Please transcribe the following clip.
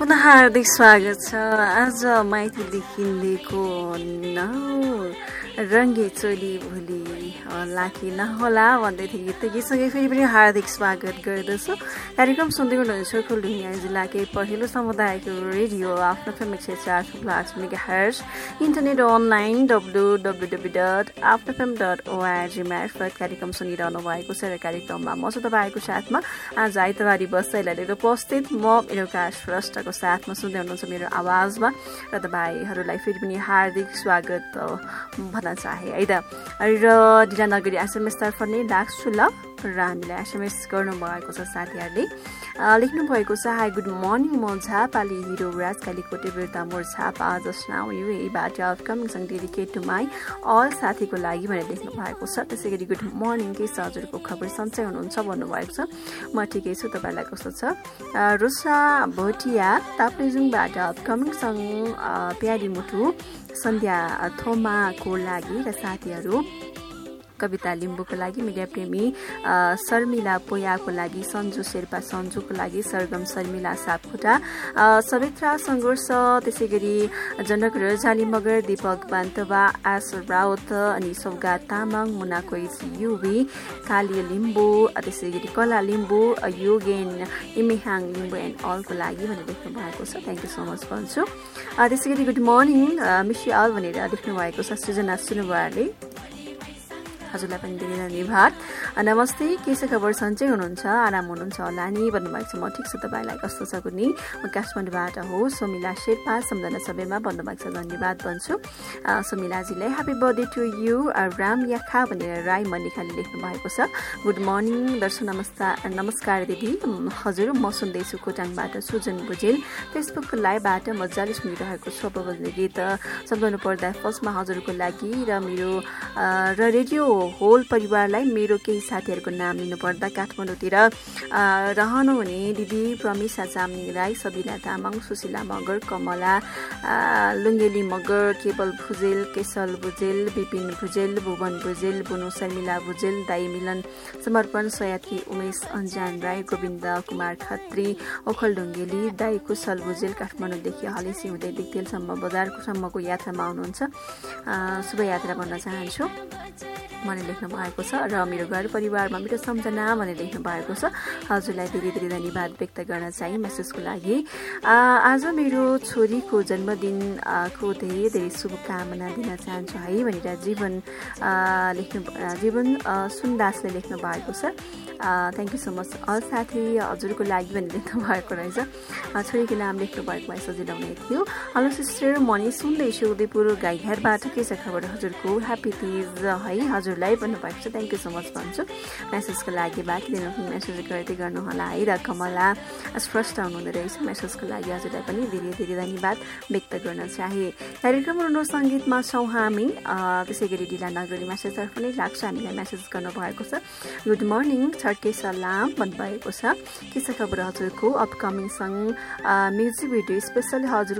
पुनः हार्दिक स्वागत छ। आज माइतीदेखि लिएको रङ्गे चोली भोलि लाखी नहोला भन्दै थियो गीत। गीतसँगै फेरि पनि हार्दिक स्वागत गर्दछु। कार्यक्रम सुन्दै हुनुहुन्छ खुलुङिया जिल्लाकै पहिलो सामुदायिक रेडियो आफ्नो FM 104.8 megahertz, internet online www.afnfm.org मार्फत कार्यक्रम सुनिरहनु भएको छ। र कार्यक्रममा म छु तपाईँको साथमा आज आइतबारी बसाइलाई लिएर उपस्थित म मेरोका श्रेष्ठको साथमा सुन्दै हुनुहुन्छ मेरो आवाजमा। र तपाईँहरूलाई फेरि पनि हार्दिक स्वागत भन्न चाहे है त। र ढिला नगरी एसएमएस तर्फ नै लाग्छु ल। र हामीलाई एसएमएस गर्नुभएको छ साथीहरूले लेख्नु भएको छ, हाई गुड मर्निङ, म झापाली hero Raj कालीकोटे Birta more Jhapa just now युएबाट upcoming song dedicate to my all साथीको लागि भनेर लेख्नु भएको छ। त्यसै गरी गुड मर्निङ, के छ हजुरको खबर, सन्चै हुनुहुन्छ भन्नुभएको छ। म ठिकै छु, तपाईँलाई कस्तो छ? रुसा भोटिया ताप्लेजुङबाट अपकमिङ सङ प्यारी मुटु सन्ध्या थोमाको लागि र साथीहरू कविता लिम्बूको लागि, मिडिया प्रेमी शर्मिला पोयाको लागि, सन्जु शेर्पा सन्जुको लागि, सरगम शर्मिला सापकोटा, सवित्रा सङ्घर्ष, त्यसै गरी जनक रजाली मगर, दीपक बान्तवा, आस राउत, अनि सौगात तामाङ, मुना कोइस युवी, काली लिम्बू, त्यसै गरी कला लिम्बू, योगेन इमेहाङ लिम्बू एन्ड अलको लागि भनेर लेख्नु भएको छ। थ्याङ्क यू सो मच भन्छु। त्यसै गरी good morning miss you all भनेर लेख्नु भएको छ सृजना सुनुवारले। हजुरलाई पनि धेरै धन्यवाद। नमस्ते, के छ खबर, सन्चै हुनुहुन्छ, आराम हुनुहुन्छ होला नि भन्नुभएको छ। म ठिक छु, तपाईँलाई कस्तो छ कुनै? म काठमाडौँबाट हो। सोमिला शेर्पा सम्झना सबैमा भन्नुभएको छ, धन्यवाद भन्छु सोमिलाजीलाई। Happy birthday to you Ram Yakha भनेर राई मनिखाले लेख्नु भएको छ। गुड मर्निङ दर्शक, नमस्कार दिदी। हजुर, म सुन्दैछु कोटाङबाट सुजन भुजेल। फेसबुक लाइभबाट मजाले सुनिरहेको छु। अब बज्ने गीत सम्झाउनु पर्दा फर्स्टमा हजुरको लागि र मेरो र रेडियो होल परिवारलाई, मेरो केही साथीहरूको नाम लिनुपर्दा काठमाडौँतिर रहनुहुने दिदी प्रमिसा चामलिङ राई, सबिना तामाङ, सुशीला मगर, कमला लुङ्गेली मगर, केवल भुजेल, केशल भुजेल, विपिन भुजेल, भुवन भुजेल, बुनु शर्मिला भुजेल, दाई मिलन समर्पण, सयात्री उमेश अन्जान राई, गोविन्द कुमार खत्री, ओखल ढुङ्गेली, दाई कुशल भुजेल काठमाडौँदेखि हलेसी हुँदै दिक्तेलसम्म बजारसम्मको यात्रामा आउनुहुन्छ। शुभ यात्रा भन्न चाहन्छु भनेर लेख्नु भएको छ। र मेरो घर परिवारमा मेरो सम्झना भनेर लेख्नु भएको छ। हजुरलाई धेरै धेरै धन्यवाद व्यक्त गर्न चाहिँ मेसेजको लागि। आज मेरो छोरीको जन्मदिनको धेरै धेरै शुभकामना दिन चाहन्छु है भनेर जीवन सुन्दासले लेख्नु भएको छ। Thank you so much all साथी, हजुरको लागि भनेर लेख्नु भएको रहेछ। छोरीको नाम लेख्नु भएको भए सजिलो हुने थियो। हेलो सिस्टर, म नि सुन्दैछु उदयपुर गाईघाटबाट, के छ खबर हजुरको? ह्याप्पी तिज है हजुरलाई भन्नुभएको छ। थ्याङ्क यू सो मच भन्छु मेसेजको लागि। बाँकी दिन मेसेज गर्दै गर्नुहोला है। र कमला स्पष्ट हुनुहुँदो रहेछ, मेसेजको लागि हजुरलाई पनि धेरै धेरै धन्यवाद व्यक्त गर्न चाहे। कार्यक्रम रुनो सङ्गीतमा छौँ हामी। त्यसै गरी ढिला नगरी मेसेजतर्फ नै लाग्छ, हामीलाई मेसेज गर्नुभएको छ। गुड मर्निङ, छड्के सलाम भन्नुभएको छ। के छ खबर हजुरको? Upcoming song music video specially हजुर